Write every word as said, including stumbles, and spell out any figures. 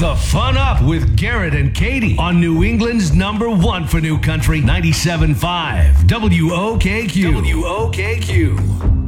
the fun up with Garrett and Katie on New England's number one for new country, ninety-seven point five W O K Q. W O K Q.